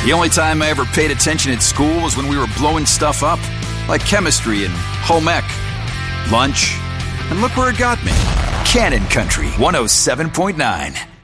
The only time I ever paid attention at school was when we were blowing stuff up, like chemistry and home ec. Lunch, and look where it got me. Cannon Country 107.9.